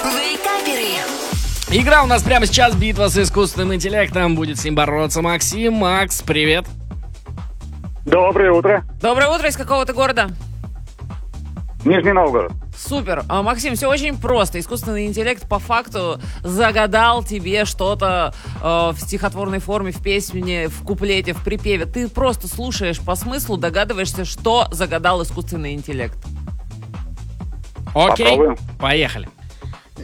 Вейкаперы. Игра у нас прямо сейчас, битва с искусственным интеллектом. Будет с ним бороться Максим. Макс, привет. Доброе утро. Доброе утро, из какого ты города? Нижний Новгород. Супер. Максим, все очень просто. Искусственный интеллект по факту загадал тебе что-то в стихотворной форме, в песне, в куплете, в припеве. Ты просто слушаешь по смыслу, догадываешься, что загадал искусственный интеллект. Окей, Попробуем. поехали.